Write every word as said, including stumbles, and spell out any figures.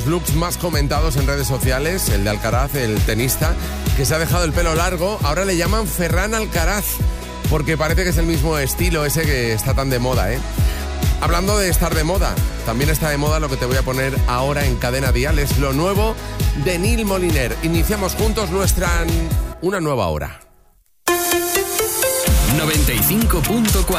Looks más comentados en redes sociales, el de Alcaraz, el tenista, que se ha dejado el pelo largo, ahora le llaman Ferran Alcaraz, porque parece que es el mismo estilo ese que está tan de moda, ¿eh? Hablando de estar de moda, también está de moda lo que te voy a poner ahora en Cadena Dial, es lo nuevo de Neil Moliner. Iniciamos juntos nuestra... una nueva hora. noventa y cinco punto cuatro